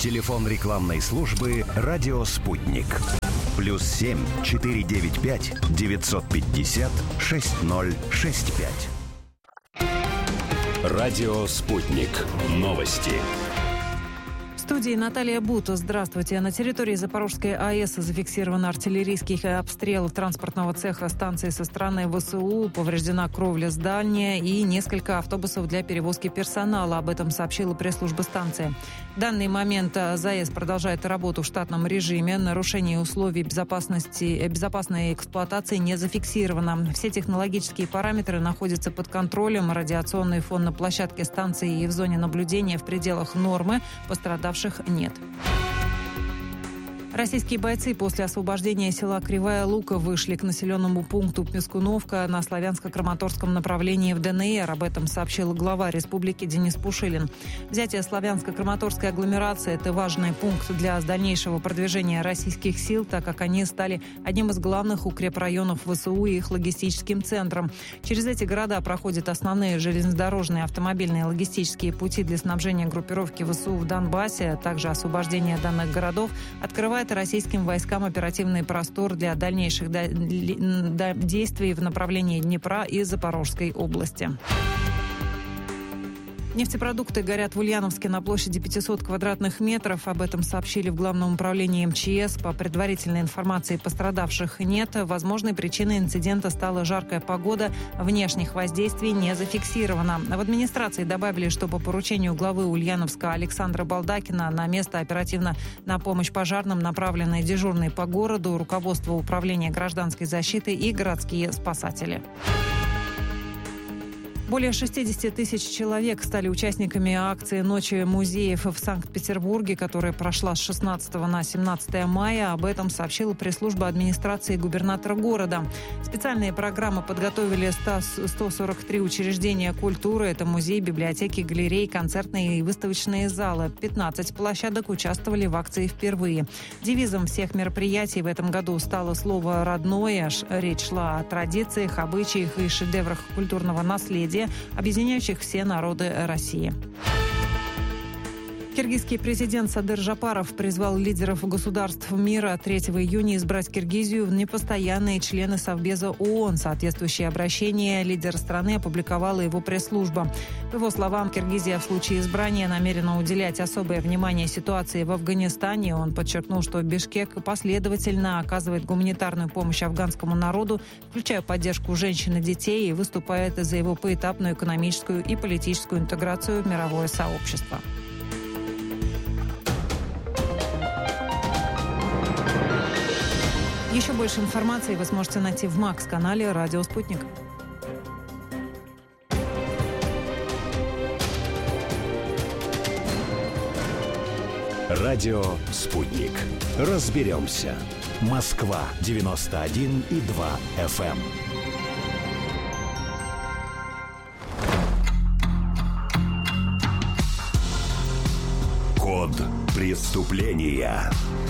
Телефон рекламной службы «Радио Спутник». +7 495 950 6065. «Радио Спутник». Новости. В студии Наталья Бута. Здравствуйте. На территории Запорожской АЭС зафиксирован артиллерийский обстрел транспортного цеха станции со стороны ВСУ. Повреждена кровля здания и несколько автобусов для перевозки персонала. Об этом сообщила пресс-служба станции. В данный момент ЗАЭС продолжает работу в штатном режиме. Нарушение условий безопасной эксплуатации не зафиксировано. Все технологические параметры находятся под контролем. Радиационный фон на площадке станции и в зоне наблюдения в пределах нормы. Пострадавших нет. Российские бойцы после освобождения села Кривая Лука вышли к населенному пункту Пескуновка на Славянско-Краматорском направлении в ДНР. Об этом сообщил глава республики Денис Пушилин. Взятие Славянско-Краматорской агломерации – это важный пункт для дальнейшего продвижения российских сил, так как они стали одним из главных укрепрайонов ВСУ и их логистическим центром. Через эти города проходят основные железнодорожные, автомобильные, логистические пути для снабжения группировки ВСУ в Донбассе. Также освобождение данных городов открывает российским войскам оперативный простор для дальнейших действий в направлении Днепра и Запорожской области. Нефтепродукты горят в Ульяновске на площади 500 квадратных метров. Об этом сообщили в Главном управлении МЧС. По предварительной информации, пострадавших нет. Возможной причиной инцидента стала жаркая погода. Внешних воздействий не зафиксировано. В администрации добавили, что по поручению главы Ульяновска Александра Балдакина на место оперативно на помощь пожарным направлены дежурные по городу, руководство управления гражданской защиты и городские спасатели. Более 60 тысяч человек стали участниками акции «Ночи музеев» в Санкт-Петербурге, которая прошла с 16 на 17 мая. Об этом сообщила пресс-служба администрации губернатора города. Специальные программы подготовили 143 учреждения культуры. Это музеи, библиотеки, галереи, концертные и выставочные залы. 15 площадок участвовали в акции впервые. Девизом всех мероприятий в этом году стало слово «родное». Речь шла о традициях, обычаях и шедеврах культурного наследия, объединяющих все народы России. Киргизский президент Садыр Жапаров призвал лидеров государств мира 3 июня избрать Киргизию в непостоянные члены Совбеза ООН. Соответствующее обращение лидер страны опубликовала его пресс-служба. По его словам, Киргизия в случае избрания намерена уделять особое внимание ситуации в Афганистане. Он подчеркнул, что Бишкек последовательно оказывает гуманитарную помощь афганскому народу, включая поддержку женщин и детей, и выступает за его поэтапную экономическую и политическую интеграцию в мировое сообщество. Еще больше информации вы сможете найти в МАКС-канале «Радио Спутник». «Радио Спутник». Разберемся. Москва 91,2 FM. Код преступления.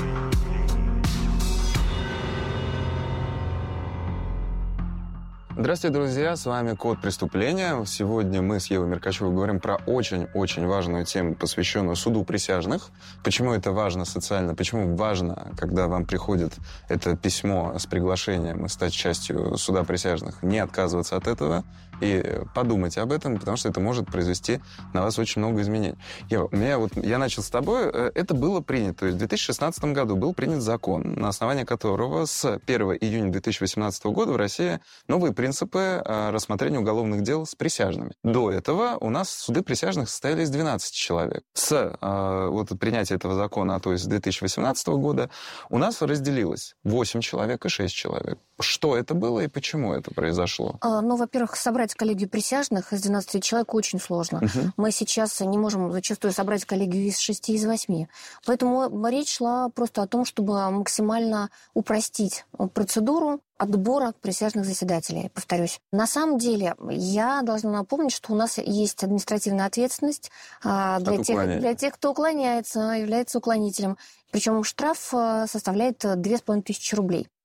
Здравствуйте, друзья! С вами «Код преступления». Сегодня мы с Евой Меркачевой говорим про очень-очень важную тему, посвященную суду присяжных. Почему это важно социально? Почему важно, когда вам приходит это письмо с приглашением стать частью суда присяжных, не отказываться от этого и подумать об этом, потому что это может произвести на вас очень много изменений. Ева, я начал с тобой. Это было принято. То есть в 2016 году был принят закон, на основании которого с 1 июня 2018 года в России новые принципы рассмотрения уголовных дел с присяжными. До этого у нас суды присяжных состояли из 12 человек. С принятия этого закона, то есть с 2018 года, у нас разделилось 8 человек и 6 человек. Что это было и почему это произошло? Во-первых, собрать коллегию присяжных из 12 человек очень сложно. Мы сейчас не можем зачастую собрать коллегию из 6, из 8. Поэтому речь шла просто о том, чтобы максимально упростить процедуру отбора присяжных заседателей, повторюсь. На самом деле, я должна напомнить, что у нас есть административная ответственность для тех, кто уклоняется, является уклонителем. Причем штраф составляет 2500 рублей.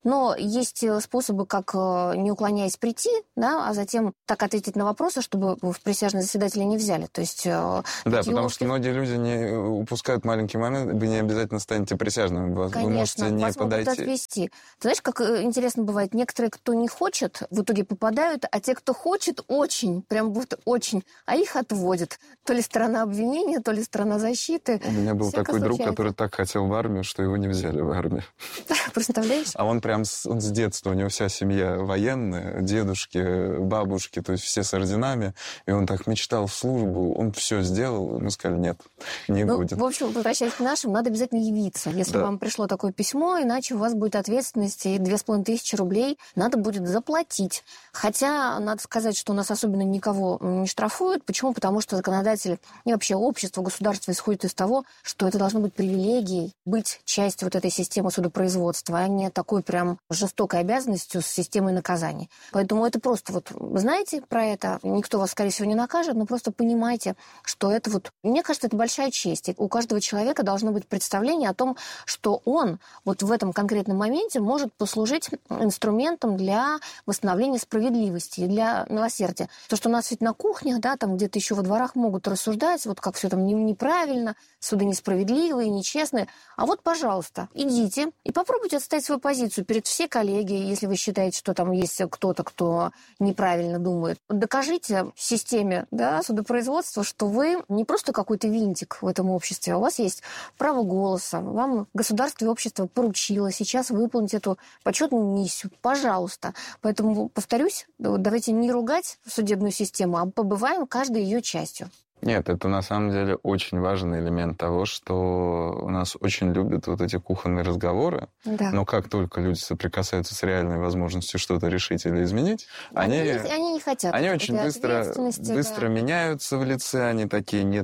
Но есть способы, как, не уклоняясь, прийти, да, а затем так ответить на вопросы, чтобы в присяжные заседатели не взяли. То есть, да, потому что многие люди не упускают маленький момент, вы не обязательно станете присяжным, вы можете не подойти. Отвести. Ты знаешь, как интересно бывает, некоторые, кто не хочет, в итоге попадают, а те, кто хочет, очень, прям вот очень, а их отводят. То ли сторона обвинения, то ли сторона защиты. У меня был такой друг, который так хотел в армию, что его не взяли в армию. Представляешь? А он прям с детства, у него вся семья военная, дедушки, бабушки, то есть все с орденами, и он так мечтал в службу, он все сделал, мы сказали, нет, не будет. В общем, возвращаясь к нашим, надо обязательно явиться. Если вам пришло такое письмо, иначе у вас будет ответственность, и 2500 рублей надо будет заплатить. Хотя, надо сказать, что у нас особенно никого не штрафуют. Почему? Потому что законодатель и вообще общество, государство исходит из того, что это должно быть привилегией быть частью вот этой системы судопроизводства, а не такой прям жестокой обязанностью с системой наказаний. Поэтому это просто вот, вы знаете про это, никто вас, скорее всего, не накажет, но просто понимайте, что это вот... Мне кажется, это большая честь. И у каждого человека должно быть представление о том, что он вот в этом конкретном моменте может послужить инструментом для восстановления справедливости и для милосердия. То, что у нас ведь на кухнях, да, там где-то еще во дворах могут рассуждать, вот как все там неправильно, суды несправедливые, нечестные. А вот, пожалуйста, идите и попробуйте отстоять свою позицию перед всей коллегией, если вы считаете, что там есть кто-то, кто неправильно думает. Докажите системе, да, судопроизводства, что вы не просто какой-то винтик в этом обществе, а у вас есть право голоса, вам государство и общество поручило сейчас выполнить эту почетную миссию. Пожалуйста. Поэтому, повторюсь, давайте не ругать судебную систему, а побываем каждой ее частью. Нет, это на самом деле очень важный элемент того, что у нас очень любят вот эти кухонные разговоры, но как только люди соприкасаются с реальной возможностью что-то решить или изменить, они не хотят. Они очень быстро меняются в лице, они такие нет.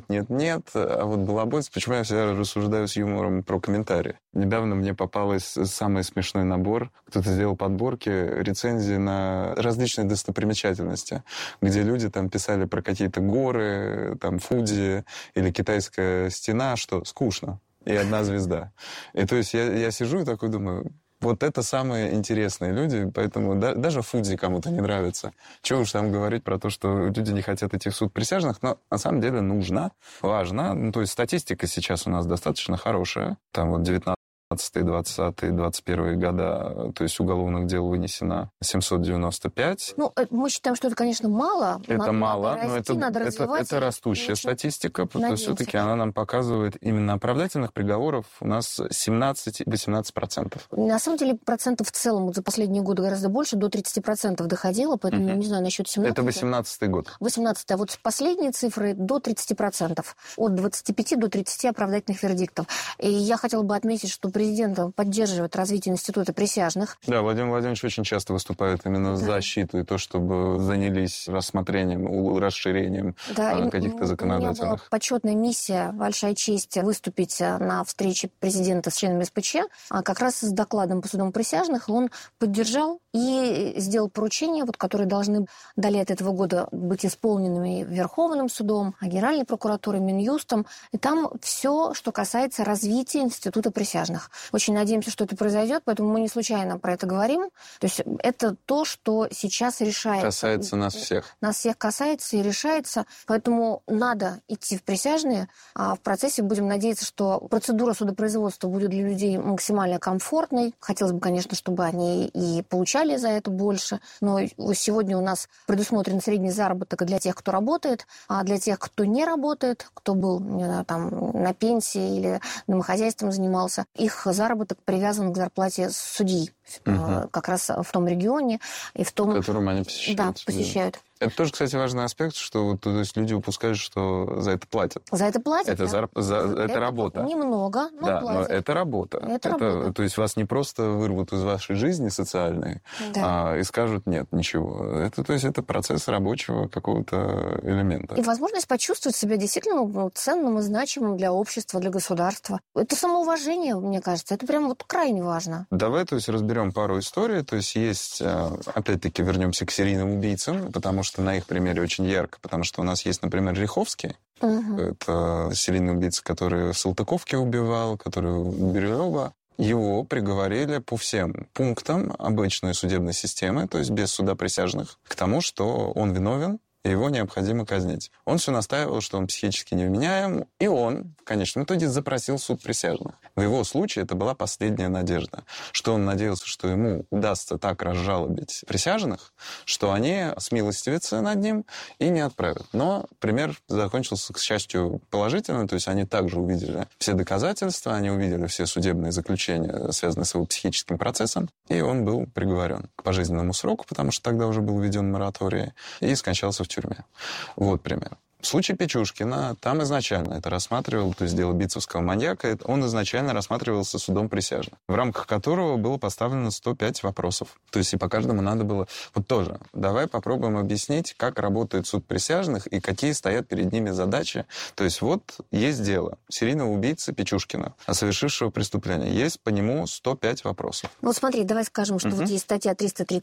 А вот балабойцы, почему я всегда рассуждаю с юмором про комментарии. Недавно мне попалось самый смешной набор, кто-то сделал подборки, рецензии на различные достопримечательности, где люди там писали про какие-то горы, там Фудзи или китайская стена, что скучно, и 1 звезда. И то есть я сижу и такой думаю, вот это самые интересные люди, поэтому даже Фудзи кому-то не нравится. Чего уж там говорить про то, что люди не хотят идти в суд присяжных, но на самом деле нужно, важно. Ну, то есть статистика сейчас у нас достаточно хорошая. Там вот 19 20-й, 21 года, то есть уголовных дел вынесено 795. Ну, мы считаем, что это, конечно, мало. Это мало, но это растущая статистика, потому что все-таки она нам показывает именно оправдательных приговоров у нас 17-18%. На самом деле процентов в целом за последние годы гораздо больше, до 30% доходило, поэтому не знаю насчет 17. Это 18-й год. 18-й, а вот последние цифры до 30%. От 25 до 30 оправдательных вердиктов. И я хотела бы отметить, что президент поддерживает развитие института присяжных. Да, Владимир Владимирович очень часто выступает именно за защиту и то, чтобы занялись рассмотрением, расширением каких-то законодательных. У меня была почетная миссия, большая честь выступить на встрече президента с членами СПЧ, как раз с докладом по судам присяжных. Он поддержал и сделал поручения, которые должны до лета этого года быть исполненными Верховным судом, Генеральной прокуратурой, Минюстом. И там все, что касается развития института присяжных. Очень надеемся, что это произойдет, поэтому мы не случайно про это говорим. То есть это то, что сейчас решается. Касается нас всех. Нас всех касается и решается. Поэтому надо идти в присяжные. А в процессе будем надеяться, что процедура судопроизводства будет для людей максимально комфортной. Хотелось бы, конечно, чтобы они и получали за это больше. Но сегодня у нас предусмотрен средний заработок для тех, кто работает, а для тех, кто не работает, кто был там на пенсии или домохозяйством занимался, их заработок привязан к зарплате судьи. Как раз в том регионе и в том... Которым они посещают. Да, посещают. Это тоже, кстати, важный аспект, что то есть люди упускают, что за это платят. За это платят, это работа. Немного, но да, платят. Но это работа. Работа. То есть вас не просто вырвут из вашей жизни социальной и скажут нет, ничего. Это процесс рабочего какого-то элемента. И возможность почувствовать себя действительно ценным и значимым для общества, для государства. Это самоуважение, мне кажется. Это прям крайне важно. Давай, разберем пару историй. То есть, опять-таки, вернемся к серийным убийцам, потому что на их примере очень ярко, потому что у нас есть, например, Риховский. Это серийный убийца, который в Салтыковке убивал, который у Бирюлева Его приговорили по всем пунктам обычной судебной системы, то есть без суда присяжных, к тому, что он виновен, и его необходимо казнить. Он все настаивал, что он психически невменяем, и он, в конечном итоге, запросил суд присяжных. В его случае это была последняя надежда, что он надеялся, что ему удастся так разжалобить присяжных, что они смилостивятся над ним и не отправят. Но пример закончился, к счастью, положительно, то есть они также увидели все доказательства, они увидели все судебные заключения, связанные с его психическим процессом, и он был приговорен к пожизненному сроку, потому что тогда уже был введен мораторий, и скончался в тюрьме. Вот пример. В случае Печушкина, там изначально это рассматривал, то есть дело битцевского маньяка, он изначально рассматривался судом присяжных, в рамках которого было поставлено 105 вопросов. То есть и по каждому надо было... Вот тоже, давай попробуем объяснить, как работает суд присяжных и какие стоят перед ними задачи. То есть вот есть дело серийного убийцы Печушкина, совершившего преступление. Есть по нему 105 вопросов. Вот смотри, давай скажем, что вот есть статья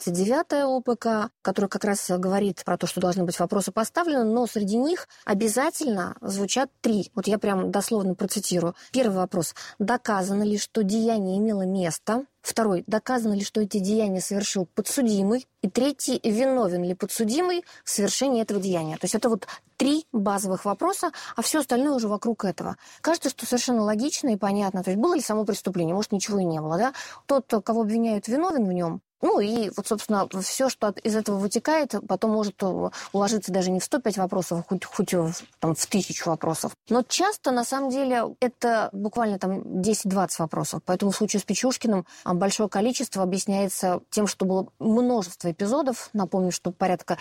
339 ОПК, которая как раз говорит про то, что должны быть вопросы поставлены, но среди них обязательно звучат 3. Вот я прям дословно процитирую. Первый вопрос. Доказано ли, что деяние имело место? Второй. Доказано ли, что эти деяния совершил подсудимый? И третий. Виновен ли подсудимый в совершении этого деяния? То есть это вот 3 базовых вопроса, а все остальное уже вокруг этого. Кажется, что совершенно логично и понятно. То есть было ли само преступление? Может, ничего и не было, да? Тот, кого обвиняют, виновен в нем. Ну и вот, собственно, все, что из этого вытекает, потом может уложиться даже не в 105 вопросов, а хоть там, в 1000 вопросов. Но часто, на самом деле, это буквально там 10-20 вопросов. Поэтому в случае с Печушкиным большое количество объясняется тем, что было множество эпизодов. Напомню, что порядка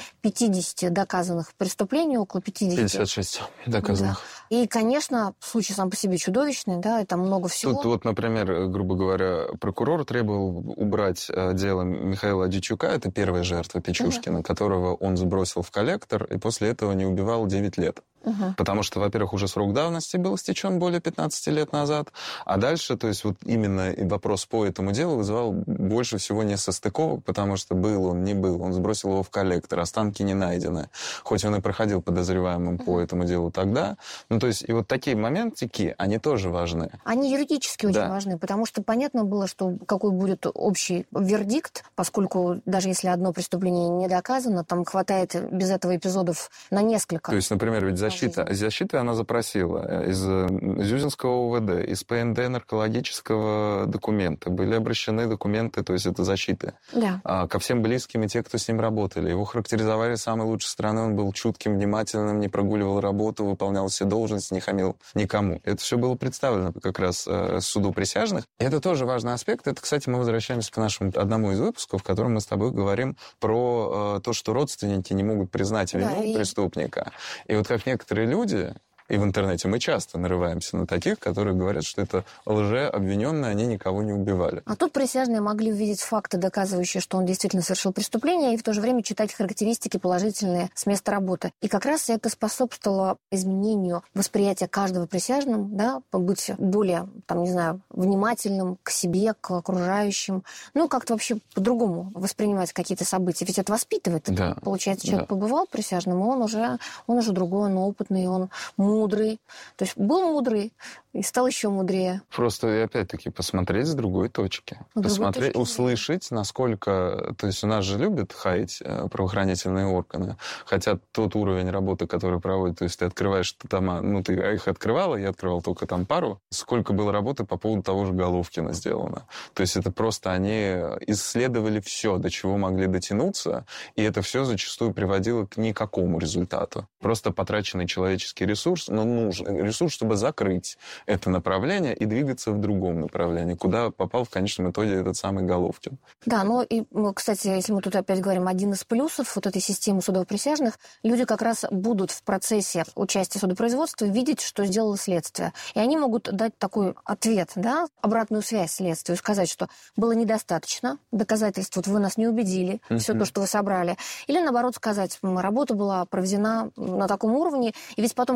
50 доказанных преступлений, около 50. 56 доказанных. Да. И, конечно, случай сам по себе чудовищный, да, это много всего. Тут вот, например, грубо говоря, прокурор требовал убрать дело Михаила Дичука, это первая жертва Печушкина, которого он сбросил в коллектор и после этого не убивал 9 лет. Потому что, во-первых, уже срок давности был истечен более 15 лет назад, а дальше, то есть вот именно вопрос по этому делу вызывал больше всего несостыковок, потому что был он, не был, он сбросил его в коллектор, останки не найдены, хоть он и проходил подозреваемым по этому делу тогда. Ну, то есть и вот такие моментики, они тоже важны. Они юридически очень важны, потому что понятно было, что какой будет общий вердикт, поскольку даже если одно преступление не доказано, там хватает без этого эпизодов на несколько. То есть, например, ведь защита она запросила из Зюзинского УВД, из ПНД наркологического документа. Были обращены документы, то есть это защита. Да. Ко всем близким и те, кто с ним работали. Его характеризовали с самой лучшей стороны. Он был чутким, внимательным, не прогуливал работу, выполнял все должности, не хамил никому. Это все было представлено как раз суду присяжных. И это тоже важный аспект. Это, кстати, мы возвращаемся к нашему одному из выпусков, в котором мы с тобой говорим про то, что родственники не могут признать вину преступника. И вот как некоторые люди, и в интернете мы часто нарываемся на таких, которые говорят, что это лжеобвиненные, они никого не убивали. А тут присяжные могли увидеть факты, доказывающие, что он действительно совершил преступление, и в то же время читать характеристики положительные с места работы. И как раз это способствовало изменению восприятия каждого присяжным, да, быть более, там, не знаю, внимательным к себе, к окружающим, ну, как-то вообще по-другому воспринимать какие-то события. Ведь это воспитывает. Да. Получается, человек побывал присяжным, и он уже другой, он опытный, он мудрый. То есть был мудрый и стал еще мудрее. Просто, опять-таки, посмотреть с другой точки. Посмотреть, услышать, насколько... То есть у нас же любят хаять правоохранительные органы, хотя тот уровень работы, который проводят, то есть ты открываешь дома, ну, ты их открывала, я открывал только там пару, сколько было работы по поводу того же Головкина сделано. То есть это просто они исследовали все, до чего могли дотянуться, и это все зачастую приводило к никакому результату. Просто потраченный человеческий ресурс, но нужен ресурс, чтобы закрыть это направление и двигаться в другом направлении, куда попал в конечном итоге этот самый Головкин. Да, ну и, кстати, если мы тут опять говорим, один из плюсов вот этой системы судопроисяжных, люди как раз будут в процессе участия в судопроизводстве видеть, что сделало следствие. И они могут дать такой ответ, да, обратную связь следствию, сказать, что было недостаточно доказательств, вот вы нас не убедили, все то, что вы собрали. Или, наоборот, сказать, работа была проведена на таком уровне, и ведь потом каждый присяжный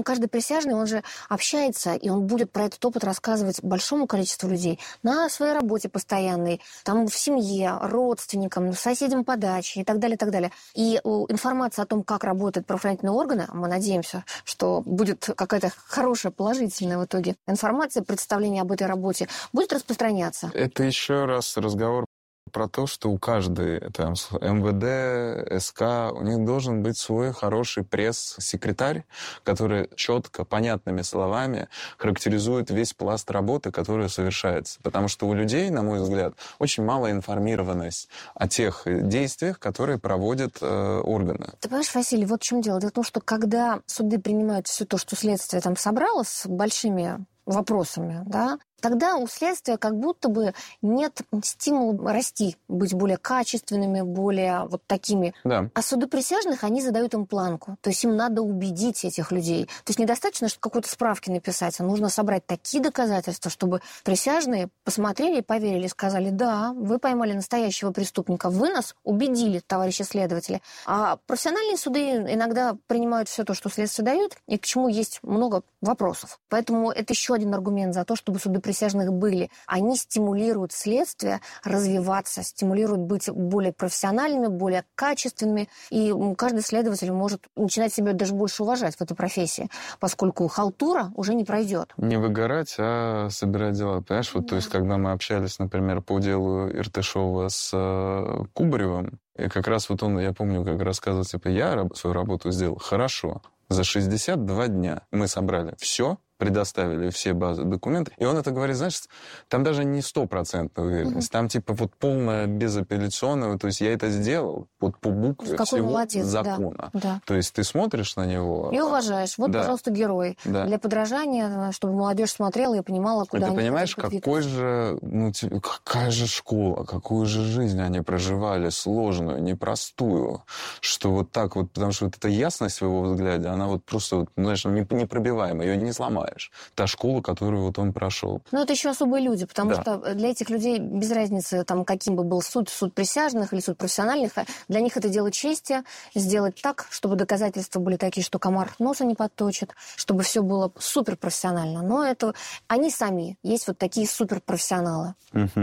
присяжный, он же общается, и он будет про этот опыт рассказывать большому количеству людей на своей работе постоянной, там в семье, родственникам, соседям по даче и так далее, и так далее. И информация о том, как работают правоохранительные органы, мы надеемся, что будет какая-то хорошая, положительная в итоге информация, представление об этой работе, будет распространяться. Это еще раз разговор про то, что у каждой там, МВД, СК, у них должен быть свой хороший пресс-секретарь, который четко, понятными словами характеризует весь пласт работы, который совершается. Потому что у людей, на мой взгляд, очень мало информированность о тех действиях, которые проводят органы. Ты понимаешь, Василий, вот в чем дело. Дело в том, что когда суды принимают все то, что следствие там собрало с большими вопросами, да, тогда у следствия как будто бы нет стимула расти, быть более качественными, более вот такими. Да. А суды присяжных, они задают им планку. То есть им надо убедить этих людей. То есть недостаточно, что какой-то справки написать, а нужно собрать такие доказательства, чтобы присяжные посмотрели и поверили, сказали, да, вы поймали настоящего преступника, вы нас убедили, товарищи следователи. А профессиональные суды иногда принимают все то, что следствие дает, и к чему есть много вопросов. Поэтому это еще один аргумент за то, чтобы суды присяжных были. Они стимулируют следствие развиваться, стимулируют быть более профессиональными, более качественными. И каждый следователь может начинать себя даже больше уважать в этой профессии, поскольку халтура уже не пройдет. Не выгорать, а собирать дела. Понимаешь, вот, то есть, когда мы общались, например, по делу Иртышова с Кубаревым, и как раз вот он, я помню, как рассказывал, типа, я свою работу сделал хорошо. За 62 дня мы собрали все, предоставили все базы документов. И он это говорит, знаешь, там даже не 100% уверенность, там типа вот полная безапелляционная, то есть я это сделал вот по букве всего закона. Да. То есть ты смотришь на него... И уважаешь. Вот, пожалуйста, герой. Да. Для подражания, чтобы молодежь смотрела и понимала, куда они... Ты понимаешь, какая же школа, какую же жизнь они проживали, сложную, непростую, что вот так вот, потому что вот эта ясность в его взгляде, она вот просто, вот, знаешь, непробиваемая, ее не сломаешь. Та школа, которую вот он прошел. Но это еще особые люди, потому что для этих людей без разницы, там, каким бы был суд присяжных или суд профессиональных, для них это дело чести, сделать так, чтобы доказательства были такие, что комар носа не подточит, чтобы все было суперпрофессионально. Но это они сами есть вот такие суперпрофессионалы.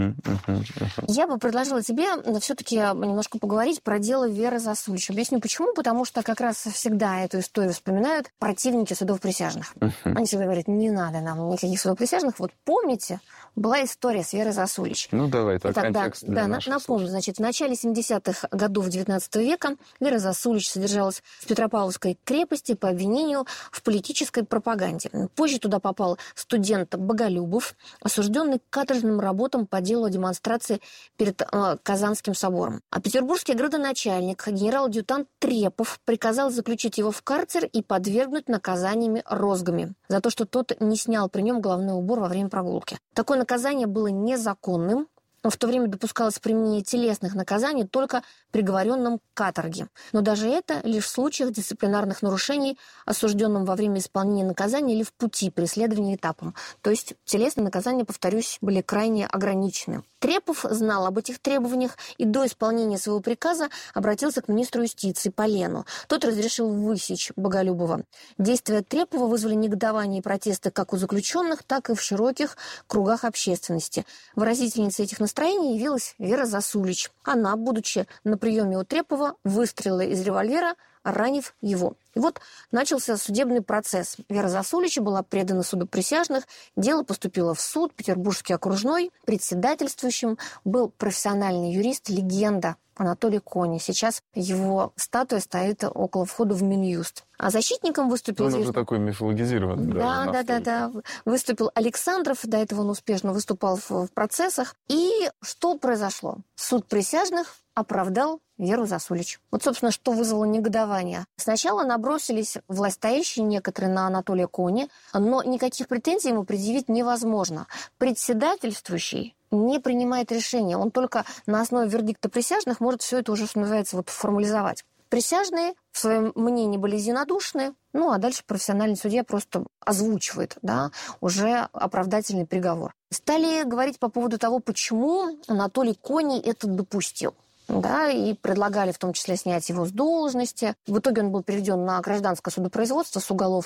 Я бы предложила тебе все-таки немножко поговорить про дело Веры Засулич. Объясню почему. Потому что как раз всегда эту историю вспоминают противники судов присяжных. Они всегда говорят, не надо нам никаких судов присяжных. Вот помните, была история с Верой Засулич. Ну, давай, так, контекст для наших напомню, значит, в начале 70-х годов XIX века Вера Засулич содержалась в Петропавловской крепости по обвинению в политической пропаганде. Позже туда попал студент Боголюбов, осужденный к каторжным работам по делу о демонстрации перед Казанским собором. А петербургский градоначальник, генерал-адъютант Трепов, приказал заключить его в карцер и подвергнуть наказаниями розгами за то, что тот не снял при нем головной убор во время прогулки. Такое наказание было незаконным. В то время допускалось применение телесных наказаний только приговоренным к каторге. Но даже это лишь в случаях дисциплинарных нарушений, осужденным во время исполнения наказания или в пути преследования этапом. То есть телесные наказания, повторюсь, были крайне ограничены. Трепов знал об этих требованиях и до исполнения своего приказа обратился к министру юстиции Полену. Тот разрешил высечь Боголюбова. Действия Трепова вызвали негодование и протесты как у заключенных, так и в широких кругах общественности. Выразительницей этих настроений явилась Вера Засулич. Она, будучи на приеме у Трепова, выстрелила из револьвера, ранив его. И вот начался судебный процесс. Вера Засулич была предана суду присяжных. Дело поступило в суд, Петербургский окружной. Председательствующим был профессиональный юрист, легенда Анатолий Кони. Сейчас его статуя стоит около входа в Минюст. А защитником выступил... Он уже такой мифологизированный. Да. Выступил Александров, до этого он успешно выступал в процессах. И что произошло? Суд присяжных оправдал Веру Засулич. Вот, собственно, что вызвало негодование. Сначала набросились властстоящие некоторые на Анатолия Кони, но никаких претензий ему предъявить невозможно. Председательствующий не принимает решения. Он только на основе вердикта присяжных может все это уже, что называется, формализовать. Присяжные в своем мнении были единодушны, а дальше профессиональный судья просто озвучивает, уже оправдательный приговор. Стали говорить по поводу того, почему Анатолий Кони это допустил. И предлагали в том числе снять его с должности. В итоге он был переведен на гражданское судопроизводство с уголовного.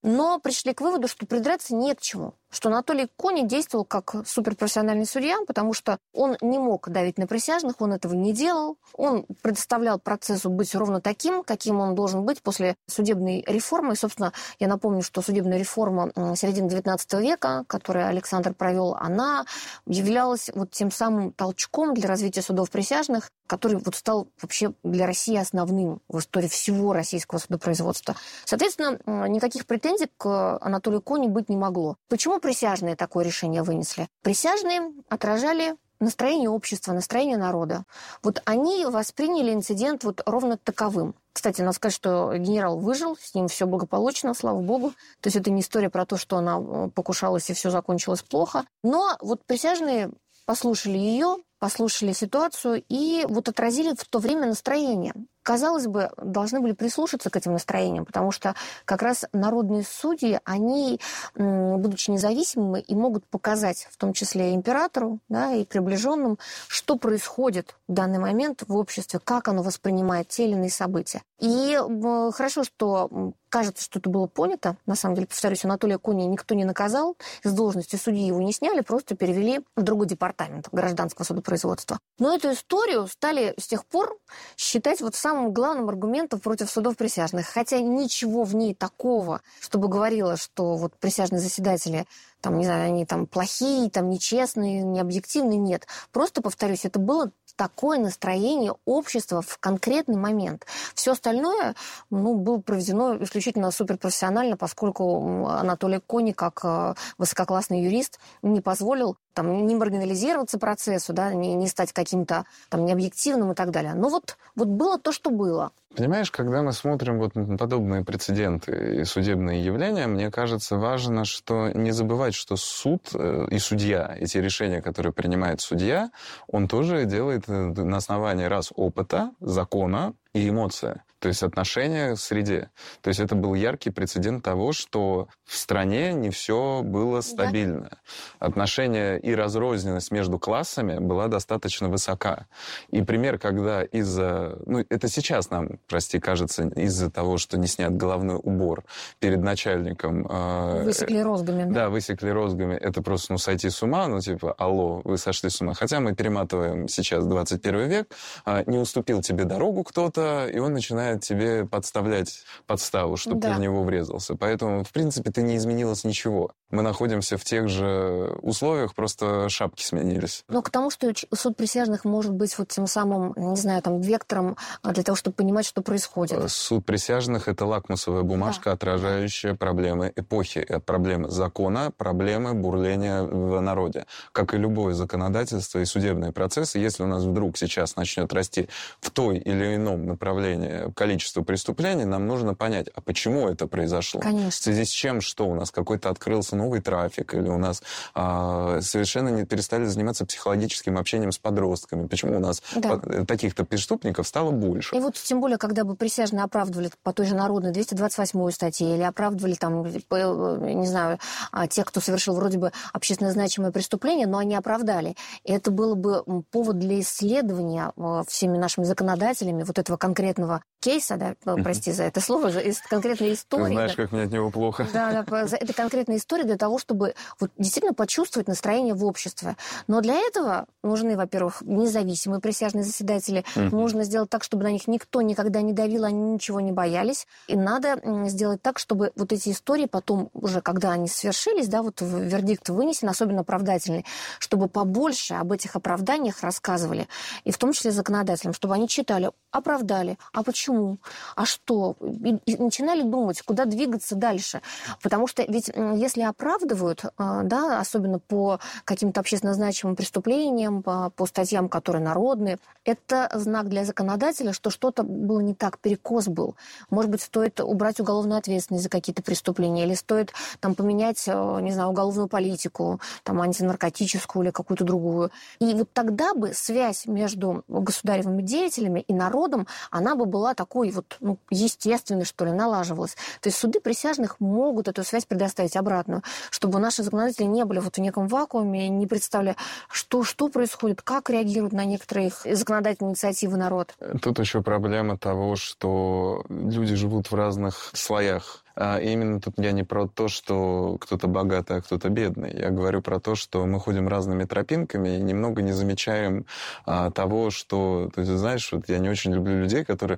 но пришли к выводу, что придраться не к чему, что Анатолий Кони действовал как суперпрофессиональный судья, потому что он не мог давить на присяжных, он этого не делал, он предоставлял процессу быть ровно таким, каким он должен быть после судебной реформы. И, собственно, я напомню, что судебная реформа середины XIX века, которую Александр провел, она являлась вот тем самым толчком для развития судов присяжных, который вот стал вообще для России основным в истории всего российского судопроизводства. Соответственно, никаких претензий к Анатолию Кони быть не могло. Почему присяжные такое решение вынесли? Присяжные отражали настроение общества, настроение народа. Вот они восприняли инцидент вот ровно таковым. Кстати, надо сказать, что генерал выжил, с ним все благополучно, слава богу. То есть это не история про то, что она покушалась и все закончилось плохо. Но вот присяжные послушали ее, послушали ситуацию и вот отразили в то время настроение. Казалось бы, должны были прислушаться к этим настроениям, потому что как раз народные судьи, они, будучи независимыми, и могут показать, в том числе и императору, да, и приближенным, что происходит в данный момент в обществе, как оно воспринимает те или иные события. И хорошо, что кажется, что это было понято. На самом деле, повторюсь, Анатолия Кони никто не наказал, с должности судьи его не сняли, просто перевели в другой департамент гражданского судопроизводства. Но эту историю стали с тех пор считать вот самым главным аргументом против судов присяжных. Хотя ничего в ней такого, чтобы говорило, что вот присяжные заседатели, там, не знаю, они там плохие, там нечестные, необъективные, нет. Просто, повторюсь, это было такое настроение общества в конкретный момент. Все остальное, было проведено исключительно суперпрофессионально, поскольку Анатолий Кони, как высококлассный юрист, не позволил там не маргинализироваться процессу, да, не стать каким-то там необъективным и так далее. Но вот было то, что было. Понимаешь, когда мы смотрим вот на подобные прецеденты и судебные явления, мне кажется, важно, что не забывать, что суд и судья, эти решения, которые принимает судья, он тоже делает на основании опыта, закона и эмоция. То есть отношения к среде. То есть это был яркий прецедент того, что в стране не все было стабильно. Да. Отношения и разрозненность между классами была достаточно высока. И пример, когда это сейчас нам, кажется, из-за того, что не снят головной убор перед начальником... Высекли розгами. Да, высекли розгами. Это просто, сойти с ума, алло, вы сошли с ума. Хотя мы перематываем сейчас 21 век, не уступил тебе дорогу кто-то, и он начинает тебе подставлять подставу, чтобы ты в него врезался. Поэтому, в принципе, ты не изменилось ничего. Мы находимся в тех же условиях, просто шапки сменились. Но к тому, что суд присяжных может быть вот тем самым, не знаю, там, вектором для того, чтобы понимать, что происходит. Суд присяжных — это лакмусовая бумажка, отражающая проблемы эпохи, проблемы закона, проблемы бурления в народе. Как и любое законодательство и судебные процессы, если у нас вдруг сейчас начнет расти в той или ином направлении количество преступлений, нам нужно понять, а почему это произошло? Конечно. В связи с чем, что у нас какой-то открылся новый трафик, или у нас совершенно не перестали заниматься психологическим общением с подростками. Почему у нас таких-то преступников стало больше? И вот тем более, когда бы присяжные оправдывали по той же народной 228 статье, или оправдывали там, не знаю, тех, кто совершил вроде бы общественно значимое преступление, но они оправдали. И это было бы повод для исследования всеми нашими законодателями вот этого конкретного кейса, да, прости за это слово, из конкретной истории. Ты знаешь, как мне от него плохо. Да, это конкретная история для того, чтобы вот действительно почувствовать настроение в обществе. Но для этого нужны, во-первых, независимые присяжные заседатели. Нужно сделать так, чтобы на них никто никогда не давил, они ничего не боялись. И надо сделать так, чтобы вот эти истории потом, уже когда они свершились, да, вот вердикт вынесен, особенно оправдательный, чтобы побольше об этих оправданиях рассказывали. И в том числе законодателям, чтобы они читали, оправдали, а почему, а что? И начинали думать, куда двигаться дальше. Потому что ведь если оправдывают, да, особенно по каким-то общественно значимым преступлениям, по статьям, которые народные, это знак для законодателя, что что-то было не так, перекос был. Может быть, стоит убрать уголовную ответственность за какие-то преступления, или стоит там поменять, не знаю, уголовную политику, там, антинаркотическую или какую-то другую. И вот тогда бы связь между государевыми деятелями и народом, она бы была такой вот, естественной, что ли, налаживалась. То есть суды присяжных могут эту связь предоставить обратную, чтобы наши законодатели не были вот в неком вакууме, не представляя, что происходит, как реагируют на некоторые их законодательные инициативы народ. Тут еще проблема того, что люди живут в разных слоях Именно тут я не про то, что кто-то богатый, а кто-то бедный. Я говорю про то, что мы ходим разными тропинками и немного не замечаем того, что... То есть, знаешь, вот я не очень люблю людей, которые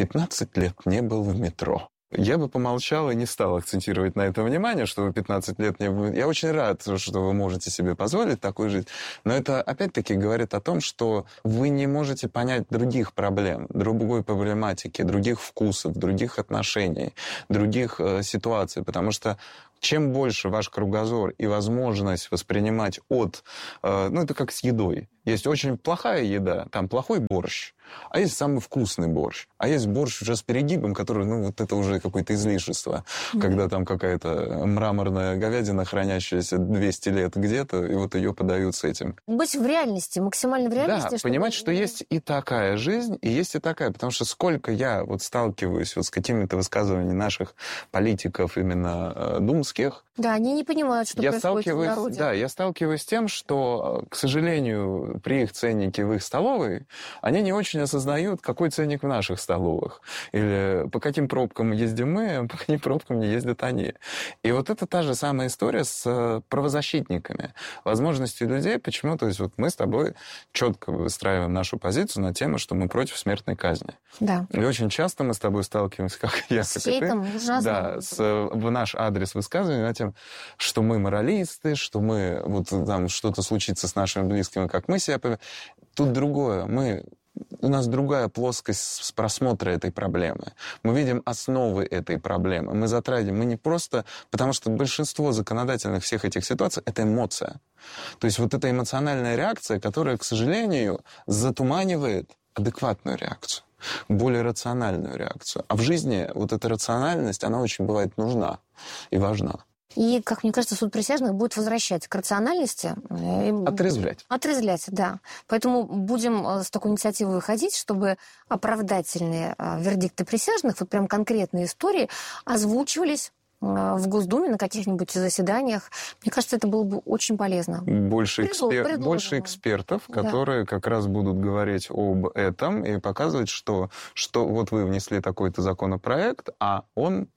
15 лет не был в метро. Я бы помолчал и не стал акцентировать на это внимание, что вы 15 лет не были. Я очень рад, что вы можете себе позволить такую жизнь. Но это, опять-таки, говорит о том, что вы не можете понять других проблем, другой проблематики, других вкусов, других отношений, других ситуаций. Потому что чем больше ваш кругозор и возможность воспринимать от... это как с едой. Есть очень плохая еда, там плохой борщ, а есть самый вкусный борщ. А есть борщ уже с перегибом, который, это уже какое-то излишество. Когда там какая-то мраморная говядина, хранящаяся 200 лет где-то, и вот ее подают с этим. Быть в реальности, максимально в реальности. Да, понимать, что есть и такая жизнь, и есть и такая. Потому что сколько я сталкиваюсь с какими-то высказываниями наших политиков именно думских. Да, они не понимают, что происходит в народе. Да, я сталкиваюсь с тем, что, к сожалению, при их ценнике в их столовой, они не очень осознают, какой ценник в наших столовых. Или по каким пробкам ездим мы, а по каким пробкам не ездят они. И вот это та же самая история с правозащитниками. Возможностью людей, почему? То есть мы с тобой четко выстраиваем нашу позицию на тему, что мы против смертной казни. Да. И очень часто мы с тобой сталкиваемся, как я, с хейтом, ужасно. Да, в наш адрес высказывания на тему, что мы моралисты, что мы там что-то случится с нашими близкими, как мы себя поведем. Тут другое. У нас другая плоскость просмотра этой проблемы. Мы видим основы этой проблемы. Мы затрагиваем. Мы не просто... Потому что большинство законодательных всех этих ситуаций — это эмоция. То есть эта эмоциональная реакция, которая, к сожалению, затуманивает адекватную реакцию, более рациональную реакцию. А в жизни эта рациональность, она очень бывает нужна и важна. И, как мне кажется, суд присяжных будет возвращать к рациональности. Отрезвлять. Отрезвлять, да. Поэтому будем с такой инициативой выходить, чтобы оправдательные вердикты присяжных, прям конкретные истории, озвучивались в Госдуме на каких-нибудь заседаниях. Мне кажется, это было бы очень полезно. Больше экспертов, которые как раз будут говорить об этом и показывать, что вы внесли такой-то законопроект, а он...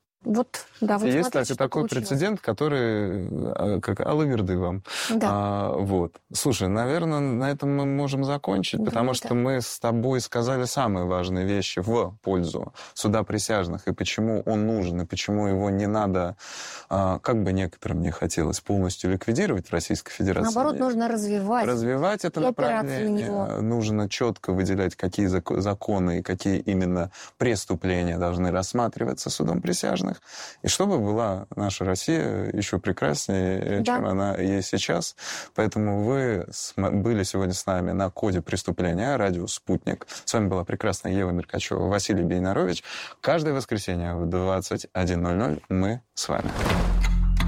Есть такой прецедент, который как алаверды вам. Да. Слушай, наверное, на этом мы можем закончить, потому что мы с тобой сказали самые важные вещи в пользу суда присяжных, и почему он нужен, и почему его не надо, как бы некоторым не хотелось, полностью ликвидировать в Российской Федерации. Наоборот, нужно развивать. Развивать это направление. Нужно четко выделять, какие законы и какие именно преступления должны рассматриваться судом присяжных. И чтобы была наша Россия еще прекраснее, чем она есть сейчас. Поэтому вы были сегодня с нами на «Коде преступления», радио «Спутник». С вами была прекрасная Ева Меркачева, Василий Бейнарович. Каждое воскресенье в 21:00 мы с вами.